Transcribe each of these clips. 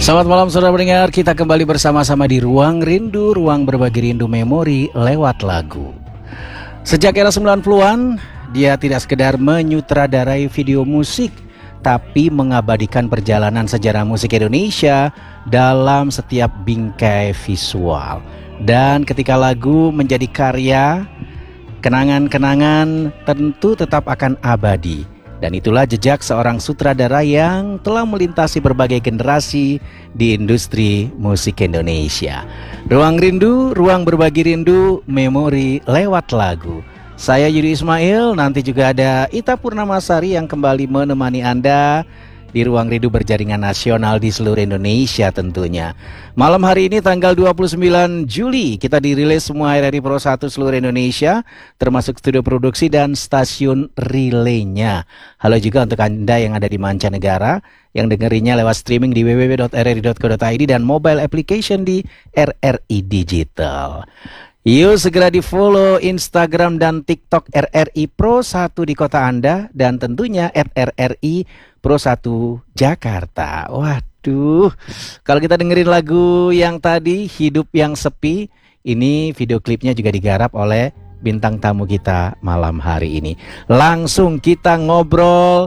Selamat malam saudara pendengar, kita kembali bersama-sama di Ruang Rindu, ruang berbagi rindu memori lewat lagu. Sejak era 90-an, dia tidak sekedar menyutradarai video musik, tapi mengabadikan perjalanan sejarah musik Indonesia dalam setiap bingkai visual. Dan ketika lagu menjadi karya, kenangan-kenangan tentu tetap akan abadi. Dan itulah jejak seorang sutradara yang telah melintasi berbagai generasi di industri musik Indonesia. Ruang Rindu, ruang berbagi rindu, memori lewat lagu. Saya Yudi Ismail, nanti juga ada Ita Purnamasari yang kembali menemani Anda di Ruang Rindu berjaringan nasional di seluruh Indonesia tentunya. Malam hari ini tanggal 29 Juli kita dirilis semua RRI Pro 1 seluruh Indonesia, termasuk studio produksi dan stasiun relaynya. Halo juga untuk Anda yang ada di mancanegara, yang dengerinya lewat streaming di www.rri.co.id dan mobile application di RRI Digital. Yuk segera di follow Instagram dan TikTok RRI Pro 1 di kota Anda dan tentunya @RRI Pro 1 Jakarta. Waduh, kalau kita dengerin lagu yang tadi Hidup yang Sepi, ini video klipnya juga digarap oleh bintang tamu kita malam hari ini. Langsung kita ngobrol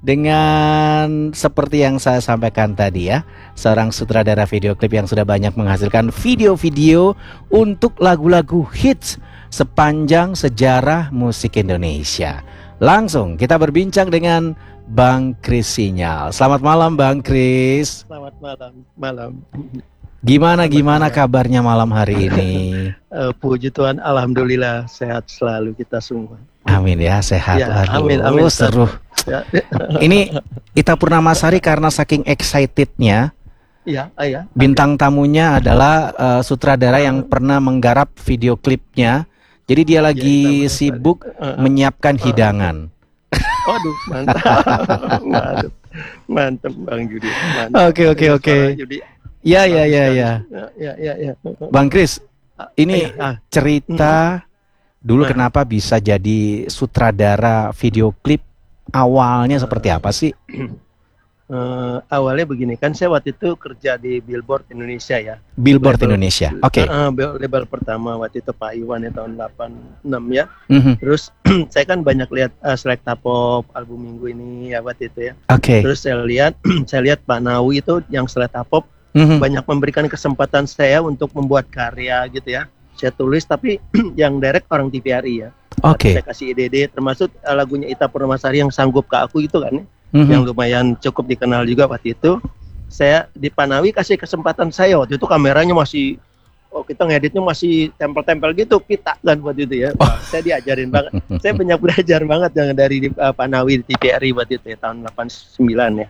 dengan seperti yang saya sampaikan tadi ya, seorang sutradara video klip yang sudah banyak menghasilkan video-video untuk lagu-lagu hits sepanjang sejarah musik Indonesia. Langsung kita berbincang dengan Bang Kris Sinyal. Selamat malam Bang Kris. Selamat malam. Gimana kabarnya malam hari ini? Puji Tuhan, alhamdulillah sehat selalu kita semua. Amin ya, sehat. Ya, amin. Seru. Ya. Ini Ita Purnamasari karena saking excitednya. Ya. Bintang tamunya adalah sutradara yang pernah menggarap video klipnya. Jadi dia lagi sibuk menyiapkan hidangan. Waduh, mantap Bang Yudi. Oke. Ya. Bang Kris, ini cerita dulu kenapa bisa jadi sutradara video klip, awalnya seperti apa sih? Awalnya begini, kan saya waktu itu kerja di Billboard Indonesia ya. Billboard Indonesia, oke. Label pertama waktu itu Pak Iwan ya, tahun 86 ya. Terus saya kan banyak lihat Selecta Pop album minggu ini ya waktu itu ya. Oke. Terus saya lihat Pak Nawi itu yang Selecta Pop banyak memberikan kesempatan saya untuk membuat karya gitu ya. Saya tulis tapi yang direct orang TVRI ya. Oke. Saya kasih ide, termasuk lagunya Ita Purnamasari yang Sanggup Ke Aku itu kan ya. Yang lumayan cukup dikenal juga waktu itu. Saya di Panawi kasih kesempatan saya waktu itu, kameranya masih kita ngeditnya masih tempel-tempel gitu kita kan waktu itu ya. Saya diajarin banget. Saya banyak belajar banget dari Panawi di TVRI waktu itu ya, tahun 89 ya.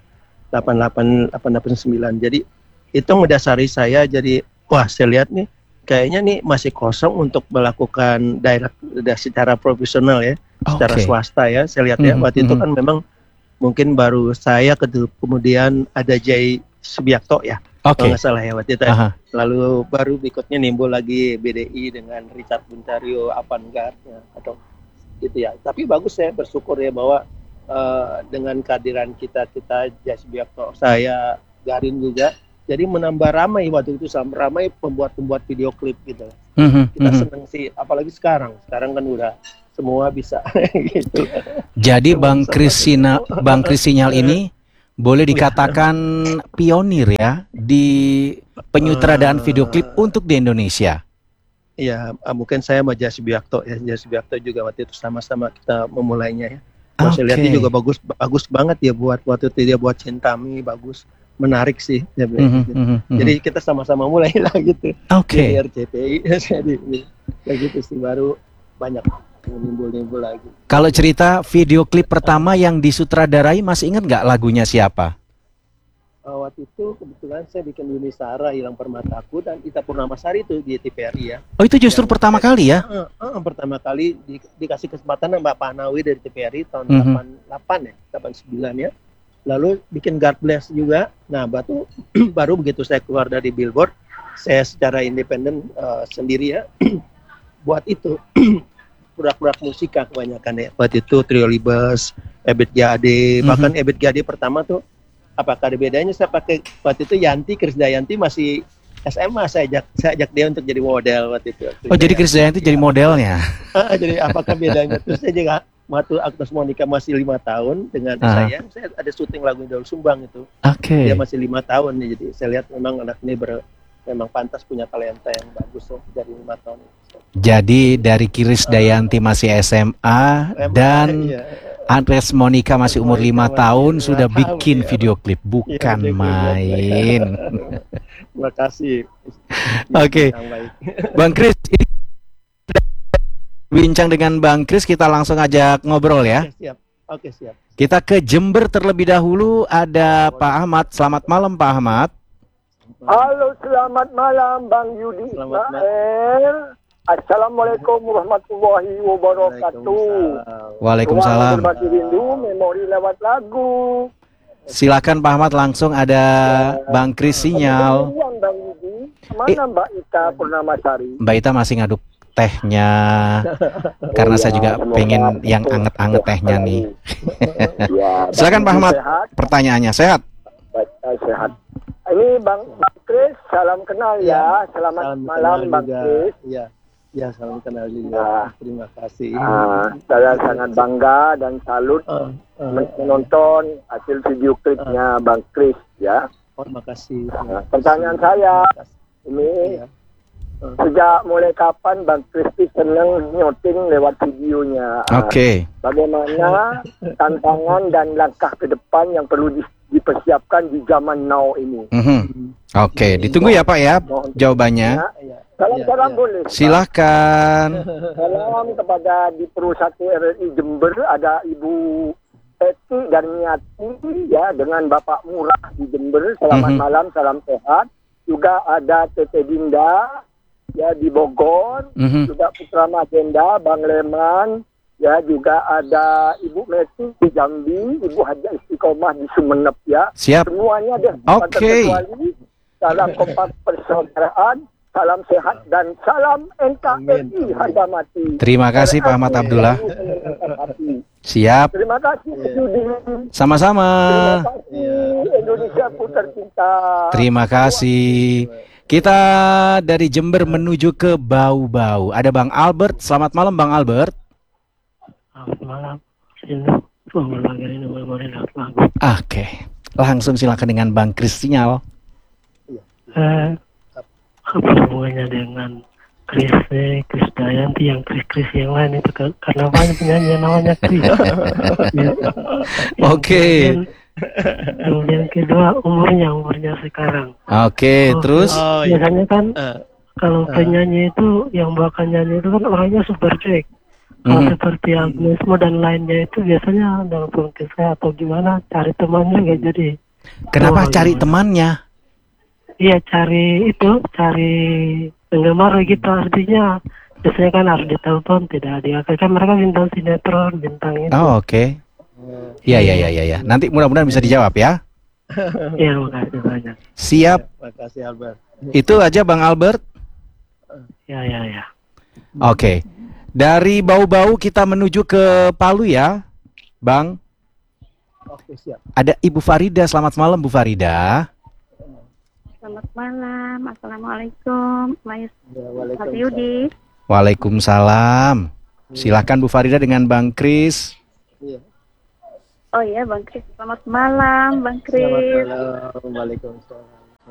89. Jadi itu mendasari saya, jadi wah saya lihat nih kayaknya nih masih kosong untuk melakukan direct secara profesional ya, secara swasta ya. Saya lihat ya waktu itu kan memang mungkin baru saya kemudian ada Jay Subiakto ya, kalau nggak salah ya waktu itu. Lalu baru berikutnya nimbul lagi BDI dengan Richard Buntario, Avantgarde ya, atau gitu ya. Tapi bagus, saya bersyukur ya bahwa dengan kehadiran kita Jay Subiakto, saya Garin juga, jadi menambah ramai waktu itu, ramai pembuat video klip gitu. Kita senang sih, apalagi sekarang kan udah semua bisa gitu. Jadi Bang Kris Sinyal ini boleh dikatakan pionir ya di penyutradaraan video klip untuk di Indonesia. Iya, mungkin saya sama Jay Subiakto ya. Jay Subiakto juga waktu itu sama-sama kita memulainya ya. Saya lihatnya juga bagus banget ya, buat waktu itu dia buat Cintami, bagus, menarik sih ya, jadi kita sama-sama mulai lah gitu. Di RCTI kayak gitu sih, baru banyak nimbul lagi. Kalau cerita video klip pertama yang disutradarai, masih ingat nggak lagunya siapa? Waktu itu kebetulan saya bikin Yuni Sara, Hilang Permataku, dan Ita Purnamasari itu di TVRI ya. Oh, itu justru pertama kali ya? Pertama kali dikasih kesempatan Mbak Panawi dari TVRI tahun 88 ya, 89 ya. Lalu bikin God Bless juga. Nah, baru begitu saya keluar dari Billboard, saya secara independen sendiri ya buat itu. Produk-produk musika kebanyakan ya. Waktu itu Trio Libes, Ebit G.A.D, bahkan Ebit G.A.D pertama tuh apakah ada bedanya? Saya pakai waktu itu Yanti Krisdayanti masih SMA, saya ajak dia untuk jadi model waktu itu. Oh, jadi Krisdayanti jadi modelnya. Jadi apakah bedanya? Terus saya juga waktu Agnes Monica masih 5 tahun dengan saya ada syuting lagu Daul Sumbang itu. Dia masih 5 tahun nih, jadi saya lihat memang anak ini memang pantas punya talenta yang bagus dari 5 tahun. Jadi dari Krisdayanti masih SMA dan Agnes Monica masih umur 5 tahun sudah bikin video klip, bukan main. Terima kasih. Oke. Bang Kris, bincang dengan Bang Kris, kita langsung ajak ngobrol ya. Oke, siap. Kita ke Jember terlebih dahulu, ada Pak Ahmad. Selamat malam Pak Ahmad. Halo, selamat malam Bang Yudi Ismail. Assalamualaikum warahmatullahi wabarakatuh. Waalaikumsalam. Berbagi rindu, memori lewat lagu. Silakan Pak Ahmad, langsung ada Bang Kris sinyal. Bang Yudi, mana Mbak Ita Purnamasari? Mbak Ita masih ngaduk tehnya, karena saya juga pengen yang anget-anget tehnya nih. Silakan Pak Ahmad, pertanyaannya. Sehat? Baik, sehat. Ini Bang Kris, salam kenal ya. Selamat malam Bang Kris. Ya, salam kenal juga. Terima kasih. Saya sangat bangga dan salut menonton hasil video klipnya Bang Kris ya. Terima kasih. Pertanyaan saya ini, sejak mulai kapan Bang Kris senang nyuting lewat videonya? Oke. Bagaimana tantangan dan langkah ke depan yang perlu dipersiapkan di zaman now ini? Oke, ditunggu ya Pak ya jawabannya. Salam boleh. Silahkan. Salam kepada di Peru 1 RRI Jember, ada Ibu Eti dan Niati ya, dengan Bapak Murah di Jember. Selamat malam, salam sehat. Juga ada Tete Dinda ya di Bogor, juga Putra Magenda, Bang Leman, ya juga ada Ibu Messi di Jambi, Ibu Haja Istiqomah di Sumenep ya. Siap. Semuanya deh. Oke. Salam kompak persaudaraan. Salam sehat dan salam NKRI harga mati. Terima kasih Pak Ahmad Abdullah. Siap. Terima kasih Yudi. Sama-sama. Terima kasih Indonesia ku tercinta. Terima kasih. Kita dari Jember menuju ke Bau-Bau. Ada Bang Albert. Selamat malam Bang Albert. Selamat malam. Oke. Langsung silakan dengan Bang Kris sinyal. Apa hubungannya dengan Krisdayanti yang Kris yang lain itu, karena banyak penyanyi yang namanya Kris. Oke. Kemudian kedua umurnya sekarang. Oke, terus biasanya kan kalau penyanyi itu yang bakal nyanyi itu kan orangnya super cuek. Kalau seperti Agnes Mo dan lainnya itu biasanya dalam saya atau gimana cari temannya nggak jadi. Kenapa cari temannya? Iya, cari penggemar gitu, artinya biasanya kan harus ditelepon, tidak diangkat, kan mereka bintang sinetron, bintang itu. Oh, oke. Iya. Nanti mudah-mudahan bisa dijawab ya. Iya, makasih banyak. Siap. Makasih Albert. Itu aja Bang Albert. Ya. Oke. Dari Bau-Bau kita menuju ke Palu ya, Bang. Oke, siap. Ada Ibu Farida. Selamat malam Bu Farida. Selamat malam, assalamualaikum, Mas Yudi. Waalaikumsalam. Silakan Bu Farida dengan Bang Kris. Oh iya Bang Kris, selamat malam Bang Kris. Selamat malam, waalaikumsalam.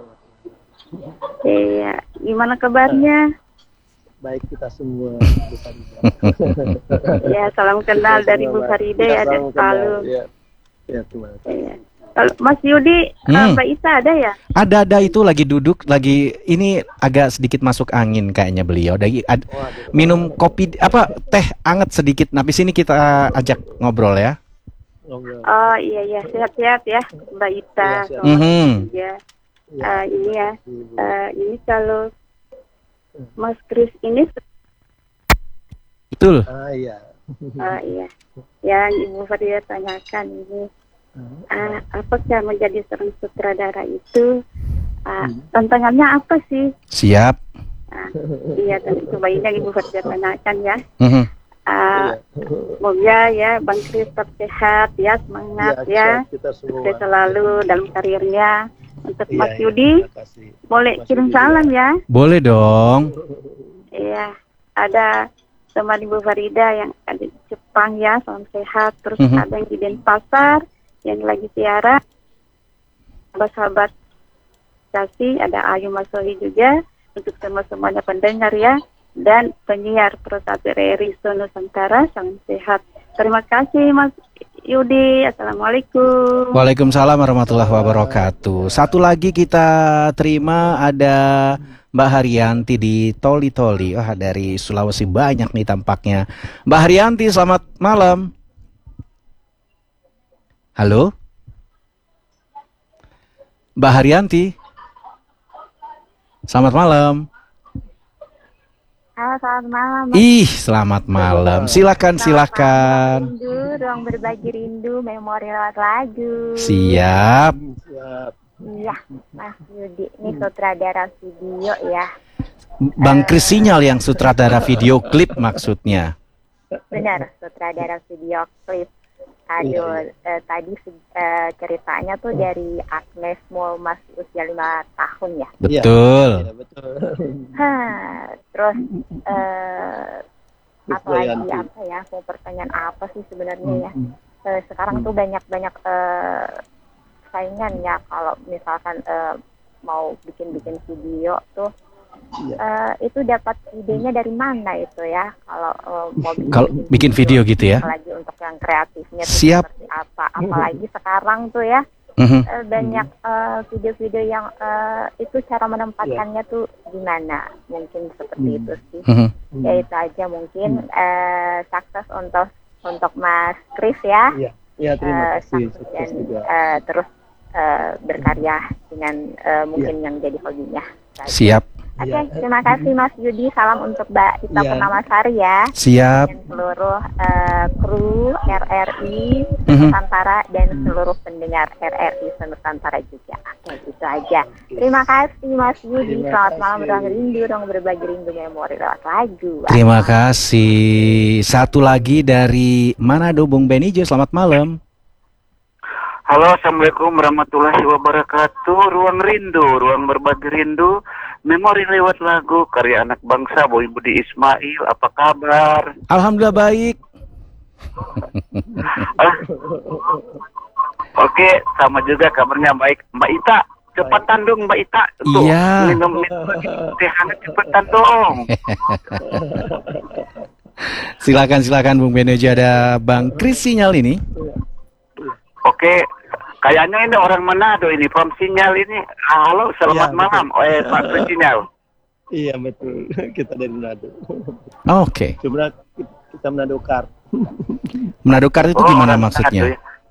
Iya, gimana kabarnya? Baik kita semua. Ya, salam kenal dari Bu Farida ya, dari Palu. Ya, terima kasih. Kalau Mas Yudi, Mbak Isa ada ya? Ada itu lagi duduk, ini agak sedikit masuk angin kayaknya beliau. Minum kopi teh anget sedikit. Nah, di sini kita ajak ngobrol ya. Oh iya, sehat-sehat ya Mbak Ita. Ini kalau Mas Kris ini betul. Iya. Iya. Yang Ibu Farida tanyakan ini. Apakah menjadi seorang sutradara itu tantangannya apa sih? Siap. Iya, dan coba ini yang Ibu Farida tanyakan ya. Semoga ya Bang Kris tetap sehat ya, semangat ya, sukses selalu dalam karirnya. Untuk Mas Yudi, boleh kirim salam ya? Boleh dong. Iya, ada teman Ibu Farida yang ada di Jepang ya, salam sehat. Terus ada yang di Denpasar yang lagi siaran. Sahabat kasih, ada Ayu Masohi juga. Untuk semuanya pendengar ya, dan penyiar Pro 1 RRI Nusantara, salam sehat. Terima kasih Mas Yudi. Assalamualaikum. Waalaikumsalam warahmatullahi wabarakatuh. Satu lagi kita terima, ada Mbak Haryanti di Toli-Toli. Wah, dari Sulawesi banyak nih tampaknya. Mbak Haryanti, selamat malam. Halo? Mbak Haryanti. Selamat malam. Halo, selamat malam. Selamat malam. Silakan. Rindu, ruang berbagi rindu, memori lewat lagu. Siap. Iya, Mas Yudi, ini sutradara video ya. Bang Kris Sinyal yang sutradara video klip maksudnya. Benar, sutradara video klip. Aduh, tadi ceritanya tuh dari Agnes Mo masih usia 5 tahun ya. Betul. Ya, betul. Terus apalagi apa ya? Mau pertanyaan apa sih sebenarnya ya? Sekarang tuh banyak saingan ya, kalau misalkan mau bikin video tuh. Itu dapat idenya dari mana itu ya, kalau mau bikin video gitu ya, apalagi untuk yang kreatifnya tuh siap seperti apa, apalagi sekarang tuh ya banyak video-video yang itu cara menempatkannya tuh gimana, mungkin seperti itu sih. Ya itu aja mungkin. Sukses untuk Mas Kris ya. Iya, terima kasih. Dan terus berkarya dengan mungkin yang jadi hobinya. Siap. Oke, terima kasih Mas Yudi. Salam untuk Mbak Tita Purnamasari ya. Siap. Dan seluruh kru RRI Nusantara dan seluruh pendengar RRI Nusantara juga. Oke, itu aja. Terima kasih Mas Yudi. Selamat malam, ruang rindu, ruang berbagi rindu memori lewat lagu. Terima kasih. Satu lagi dari Manado, Bung Benijo. Selamat malam. Halo, assalamualaikum warahmatullahi wabarakatuh. Ruang rindu, ruang berbagi rindu, memori lewat lagu, karya anak bangsa Boy Budi Ismail. Apa kabar? Alhamdulillah baik. Oke, sama juga kabarnya baik. Mbak Ita, cepetan dong Mbak Ita untuk minum teh hangat, cepetan dong. Silakan Bung Benijo, ada Bang Kris Sinyal ini. Oke, kayaknya ini orang Manado ini, from Sinyal ini. Halo, selamat malam, Pak Kris Sinyal. Iya betul, kita dari Manado. Oke. Cuma kita Manado Kar. Manado Kar itu gimana maksudnya?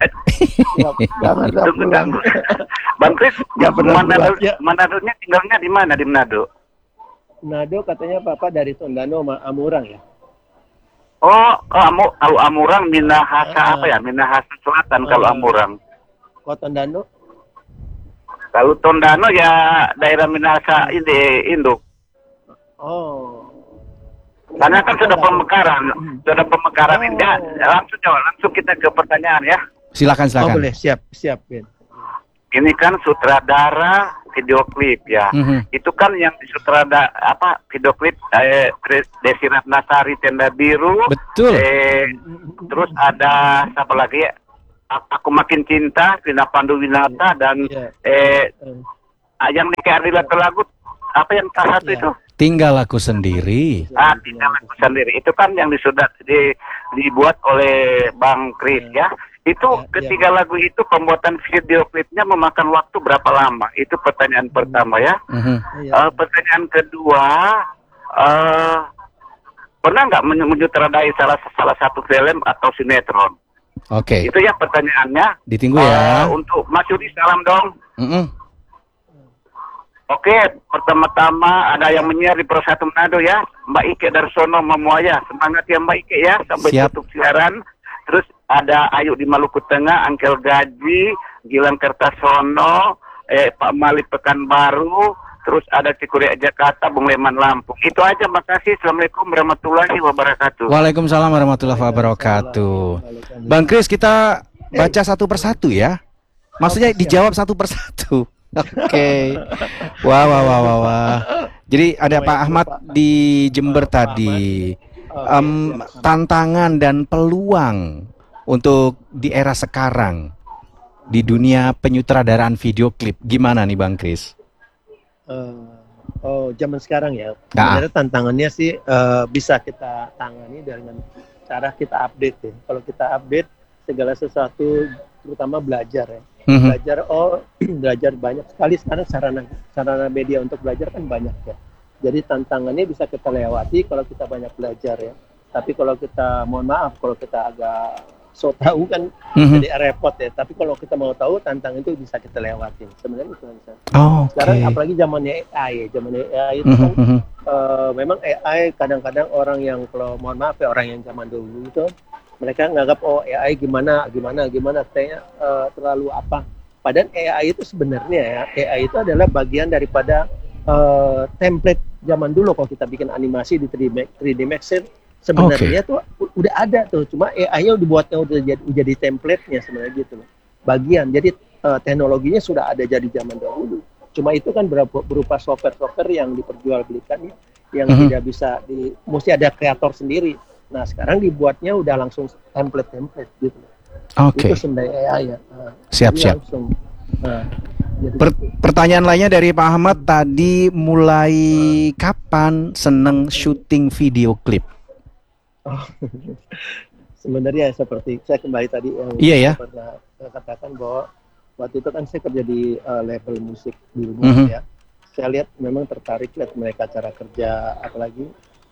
Tunggu. Bang Kris, Manado-nya tinggalnya di mana di Manado? Manado katanya Papa dari Tondano sama Amurang ya. Kalau Amurang Minahasa apa ya? Minahasa Selatan kalau Amurang. Kok Tondano? Kalau Tondano ya daerah Minahasa ini Induk. Karena kan sudah pemekaran ini. Langsung kita ke pertanyaan ya. Silakan. Boleh, siap Ben. Ini kan sutradara video klip ya. Itu kan yang sutradara video klip Desi Ratnasari Tenda Biru. Betul. Terus ada siapa lagi ya? Aku Makin Cinta, Vina Panduwinata dan yang nikah Ardila Telagut, apa yang salah satu itu? Tinggal Aku Sendiri. Tinggal Aku Sendiri. Itu kan yang dibuat oleh Bang Kris ya. Itu ketiga lagu itu pembuatan video klipnya memakan waktu berapa lama? Itu pertanyaan pertama ya. Pertanyaan kedua, pernah nggak menyutradarai salah satu film atau sinetron? Oke. Itu ya pertanyaannya. Ditunggu ya. Untuk Mas Yudi, salam dong. Oke, pertama-tama ada yang menyiar di Pro 1 Manado ya, Mbak Ike Darsono Mamuaya. Semangat ya Mbak Ike ya, sampai tutup siaran. Terus ada Ayu di Maluku Tengah, Angkel Gaji, Gilang Kertasono, Pak Malik Pekanbaru, terus ada Cikuria Jakarta, Bung Leman Lampung. Itu aja, makasih. Assalamualaikum warahmatullahi wabarakatuh. Waalaikumsalam warahmatullahi wabarakatuh. Bang Kris, kita baca satu persatu ya. Maksudnya dijawab satu persatu. Oke. Wah. Jadi ada Pak Ahmad di Jember tadi. Tantangan dan peluang untuk di era sekarang di dunia penyutradaraan video klip, gimana nih Bang Kris? Zaman sekarang ya. Sebenarnya tantangannya sih bisa kita tangani dengan cara kita update ya. Kalau kita update segala sesuatu, terutama belajar ya. Belajar banyak sekali sekarang sarana media untuk belajar kan banyak ya. Jadi tantangannya bisa kita lewati kalau kita banyak belajar ya. Tapi kalau kita, mohon maaf, kalau kita agak so tahu kan jadi repot ya. Tapi kalau kita mau tahu, tantangan itu bisa kita lewatin. Sebenarnya itu kan. Sekarang apalagi zamannya AI itu kan memang AI kadang-kadang orang yang, kalau mohon maaf ya, orang yang zaman dulu itu mereka nganggap AI gimana kayaknya terlalu apa. Padahal AI itu sebenarnya ya, AI itu adalah bagian daripada template zaman dulu. Kalau kita bikin animasi di 3D Max sebenarnya tuh udah ada tuh, cuma AI-nya dibuatnya udah jadi template-nya sebenarnya gitu loh. Bagian, jadi teknologinya sudah ada jadi zaman dahulu. Cuma itu kan berupa software yang diperjualbelikan ya, yang tidak bisa mesti ada kreator sendiri. Nah sekarang dibuatnya udah langsung template gitu loh. Itu sebenarnya AI ya. Siap. Langsung, pertanyaan lainnya dari Pak Ahmad tadi, mulai kapan seneng syuting video klip? Sebenarnya seperti saya kembali tadi yang pernah katakan bahwa waktu itu kan saya kerja di label musik di rumah ya. Saya lihat memang tertarik lihat mereka cara kerja, apalagi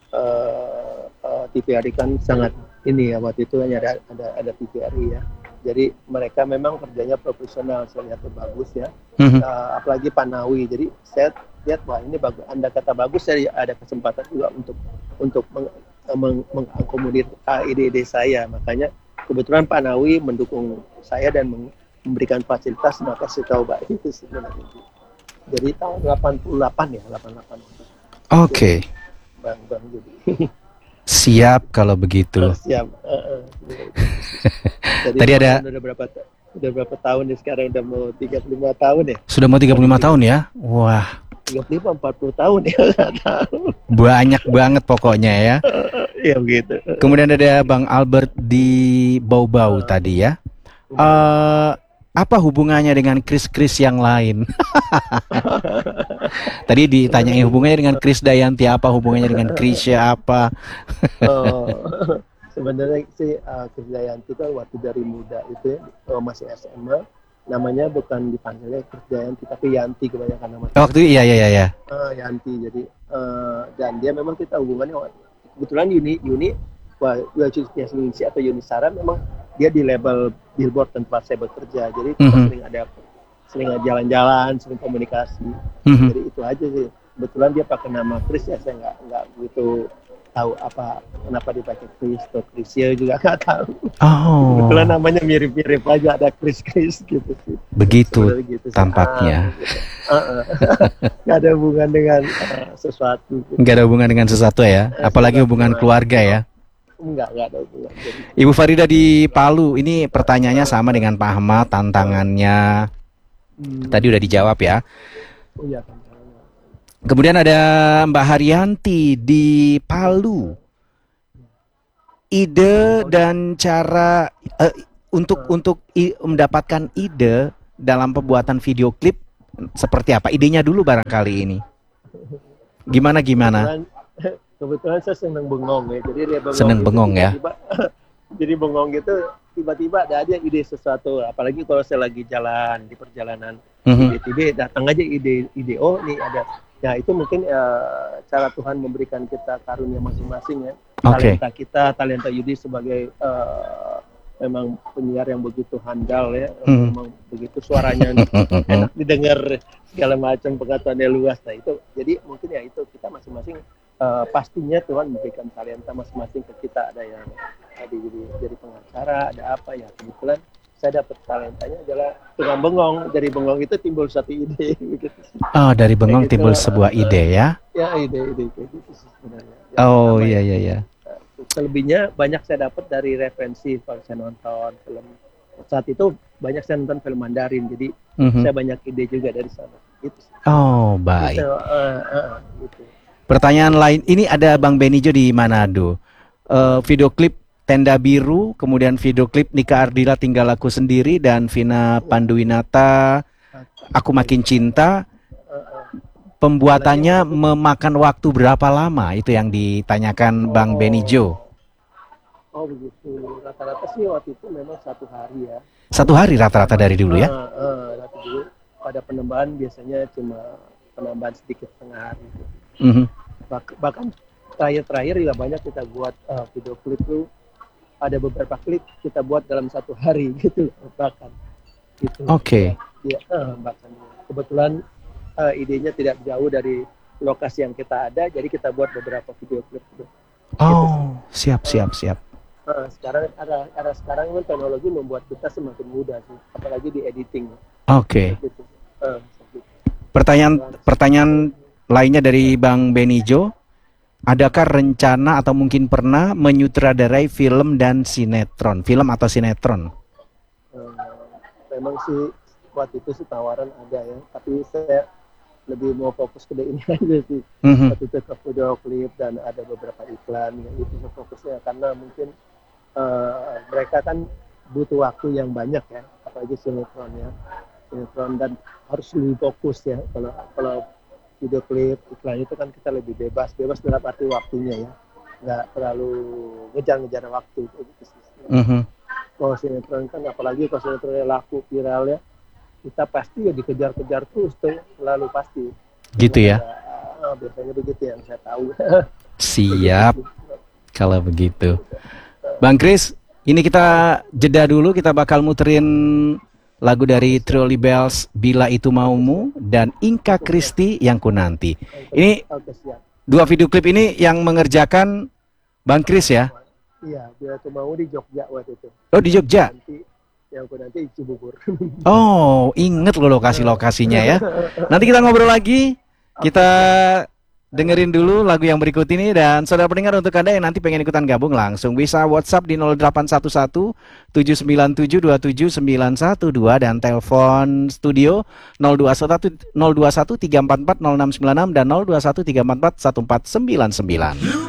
TVRI kan sangat ini ya, waktu itu hanya ada TVRI ya. Jadi mereka memang kerjanya profesional, saya lihat bagus ya. Apalagi Pak Nawi. Jadi saya lihat wah ini bagus. Anda kata bagus, saya ada kesempatan juga untuk mengakomodir ide-ide saya. Makanya kebetulan Pak Nawi mendukung saya dan memberikan fasilitas, maka saya tahu itu sebenarnya. Jadi tahun 88 ya, 88. Oke. Bang jadi. Siap kalau begitu. Siap. Jadi tadi ada udah berapa tahun nih sekarang, udah mau 35 tahun ya? Sudah mau 35 tahun ya? Wah. 35 40 tahun ya, enggak tahu. Banyak banget pokoknya ya. Iya begitu. Kemudian ada Bang Albert di Bau-Bau tadi ya. Apa hubungannya dengan Kris yang lain? Tadi ditanyain hubungannya dengan Kris Dayanti, apa hubungannya dengan Krisya apa? Sebenarnya sih Kris Dayanti itu waktu dari muda itu masih SMA, namanya bukan dipanggilnya Kris Dayanti tapi Yanti kebanyakan namanya. Waktu iya. Yanti, jadi dan dia memang kita hubungannya kebetulan Yuni atau Yunisara memang dia di label Billboard tempat saya bekerja, jadi kita sering jalan-jalan, sering komunikasi. Jadi itu aja sih. Kebetulan dia pakai nama Kris ya, saya nggak begitu tahu kenapa dipakai Kris atau Krisya juga nggak tahu. Kebetulan namanya mirip-mirip aja, ada Kris gitu sih. Begitu gitu, tampaknya. Nggak ada hubungan dengan sesuatu. Nggak ada hubungan dengan sesuatu ya, apalagi hubungan keluarga ya. Enggak ada hubungan. Ibu Farida di Palu, ini pertanyaannya sama dengan Pak Ahmad, tantangannya tadi udah dijawab ya. Kemudian ada Mbak Haryanti di Palu. Ide dan cara untuk mendapatkan ide dalam pembuatan video klip seperti apa? Idenya dulu barangkali ini. Gimana? Kebetulan saya senang bengong ya, jadi dia bengong ya. Jadi bengong gitu, tiba-tiba ada aja ide sesuatu. Apalagi kalau saya lagi jalan di perjalanan, tiba-tiba datang aja ide. Oh, nih ada. Ya itu mungkin cara Tuhan memberikan kita karunia masing-masing ya. Talenta Yudi sebagai memang penyiar yang begitu handal ya, memang begitu suaranya enak didengar, segala macam pengetahuannya luas. Nah itu, jadi mungkin ya itu kita masing-masing pastinya Tuhan memberikan talenta masing-masing ke kita. Ada yang jadi pengacara, ada apa ya, kebetulan saya dapat talentanya adalah tukang bengong. Dari bengong itu timbul satu ide. Begitu. Oh, dari bengong Kayak gitu. timbul sebuah ide ya? Ya, ide-ide kayak gitu sih sebenarnya. Oh, iya. Selebihnya banyak saya dapat dari referensi kalau saya nonton film. Saat itu banyak saya nonton film Mandarin, jadi saya banyak ide juga dari sana. Gitu. Oh, baik. Gitu. Pertanyaan lain, ini ada Bang Benijo di Manado. Video klip Tenda Biru, kemudian video klip Nika Ardila Tinggal Aku Sendiri, dan Vina Panduwinata Aku Makin Cinta. Pembuatannya memakan waktu berapa lama? Itu yang ditanyakan Bang Benijo. Oh begitu, rata-rata sih waktu itu memang 1 hari ya. 1 hari rata-rata dari dulu ya? Rata dulu. Pada penambahan biasanya cuma penambahan sedikit setengah hari. Bahkan terakhir juga banyak kita buat video klip tuh, ada beberapa klip kita buat dalam 1 hari gitu bahkan. Gitu. Oke. Ya, bahkan kebetulan idenya tidak jauh dari lokasi yang kita ada, jadi kita buat beberapa video klip. Oh, siap. Sekarang sekarang teknologi membuat kita semakin mudah sih, apalagi di editing. Oke. Gitu. Pertanyaan lainnya dari Bang Benijo, adakah rencana atau mungkin pernah menyutradarai film dan sinetron, film atau sinetron? Memang sih waktu itu sih tawaran ada ya, tapi saya lebih mau fokus ke ini aja sih. Waktu itu ke video klip dan ada beberapa iklan, ya, itu fokusnya karena mungkin mereka kan butuh waktu yang banyak ya, apalagi sinetron dan harus lebih fokus ya. Kalau video klip iklan itu kan kita lebih bebas dalam arti waktunya ya, nggak terlalu ngejar waktu gitu sih. Kalau sinetron kan, apalagi kalau sinetronnya laku viral ya, kita pasti ya dikejar-kejar terus tuh, selalu pasti. Gitu ya? Biasanya begitu yang saya tahu. Siap. Kalau begitu, Bang Kris, ini kita jeda dulu, kita bakal muterin lagu dari Trolley Bells, Bila Itu Maumu, dan Inka Kristi, Yang Ku Nanti. Ini 2 video klip ini yang mengerjakan Bang Kris ya? Iya, Bila Itu Maumu di Jogja waktu itu. Oh, di Jogja? Yang Ku Nanti di Cibubur. Oh, inget loh lokasi-lokasinya ya. Nanti kita ngobrol lagi, kita dengerin dulu lagu yang berikut ini. Dan saudara pendengar, untuk Anda yang nanti pengen ikutan gabung, langsung bisa WhatsApp di 0811 797 27912 dan telepon studio 021 344 0696 dan 021 344 1499.